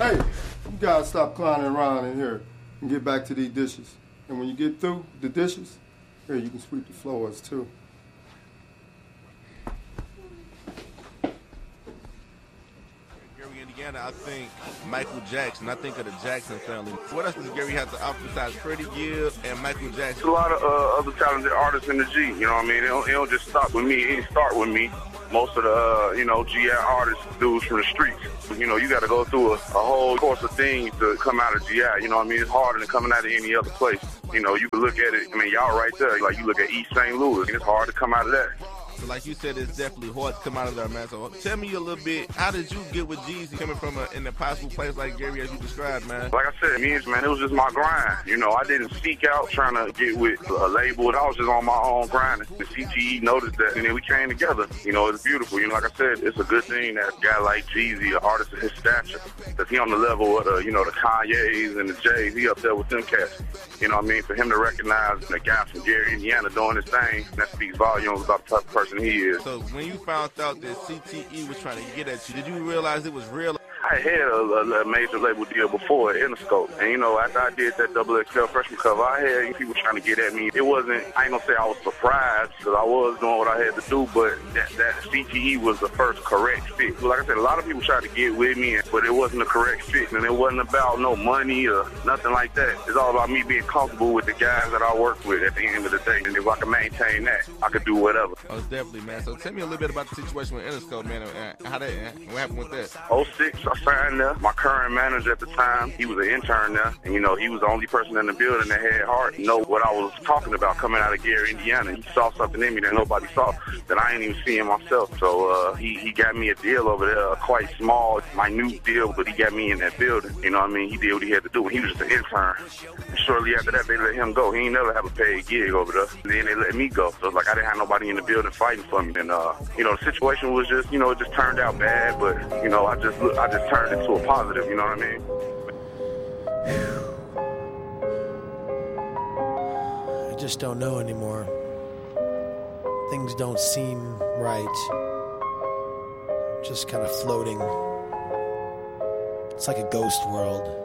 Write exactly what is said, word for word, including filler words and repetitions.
Hey, you guys stop clowning around in here and get back to these dishes. And when you get through the dishes, here, you can sweep the floors, too. Gary, Indiana, I think Michael Jackson. I think of the Jackson family. What else does Gary have to offer besides Freddie Gibbs and Michael Jackson? There's a lot of uh, other talented artists in the G. You know what I mean? It don't, it don't just stop with me. It didn't start with me. Most of the, uh, you know, G I artists, dudes from the streets. You know, you got to go through a, a whole course of things to come out of G I. You know what I mean? It's harder than coming out of any other place. You know, you can look at it. I mean, y'all right there. Like, you look at East Saint Louis. It's hard to come out of that. So like you said, it's definitely hard to come out of there, man. So tell me a little bit, how did you get with Jeezy coming from a, an impossible place like Gary, as you described, man? Like I said, me, man, it was just my grind. You know, I didn't seek out trying to get with a label. I was just on my own grinding. The C T E noticed that, and then we came together. You know, it's beautiful. You know, like I said, it's a good thing that a guy like Jeezy, an artist of his stature, because he on the level of the, you know, the Kanye's and the J's, he up there with them cats. You know what I mean? For him to recognize the guy from Gary, Indiana doing his thing, that speaks volumes about the type of person he is. So when you found out that C T E was trying to get at you, did you realize it was real? I had a, a major label deal before at Interscope. And, you know, after I did that double X L freshman cover, I had people trying to get at me. It wasn't, I ain't gonna say I was surprised, because I was doing what I had to do, but that, that C T E was the first correct fit. Like I said, a lot of people tried to get with me, but it wasn't the correct fit. And it wasn't about no money or nothing like that. It's all about me being comfortable with the guys that I work with at the end of the day. And if I can maintain that, I could do whatever. Oh, definitely, man. So tell me a little bit about the situation with Interscope, man. How that, what happened with that? oh six, I signed there. My current manager at the time, he was an intern there. And, you know, he was the only person in the building that had heart. Know what I was talking about coming out of Gary, Indiana. He saw something in me that nobody saw, that I ain't even seeing myself. So uh, he, he got me a deal over there, a quite small, minute deal, but he got me in that building. You know what I mean? He did what he had to do. He was just an intern. And shortly after that, they let him go. He ain't never have a paid gig over there. And then they let me go. So it's like I didn't have nobody in the building fighting for me. And, uh, you know, the situation was just, you know, it just turned out bad. But, you know, I just I just turned it to a positive, you know what I mean? I just don't know anymore. Things don't seem right. Just kind of floating. It's like a ghost world.